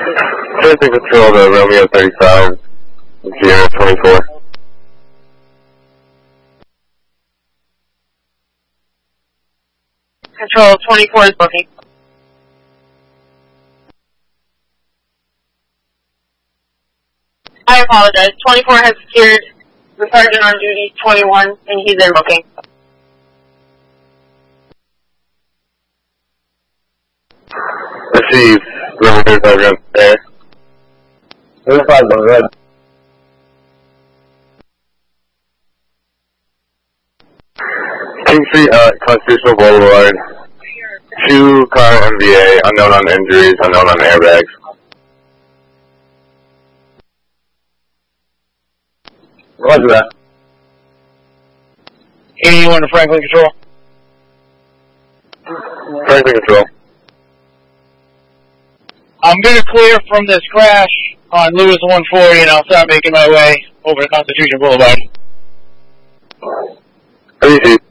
Transit Control to Romeo 35, Sierra 24. Control 24 is booking. I apologize. 24 has secured the sergeant on duty 21, and he's in booking. Received. Romeo 35 there. 35 on red. King Street at Constitutional Boulevard. 2-car MVA, unknown on injuries, unknown on airbags. Roger that. 81 to Franklin Control. Franklin Control. I'm going to clear from this crash on Lewis 140 and I'll start making my way over to Constitution Boulevard. Received.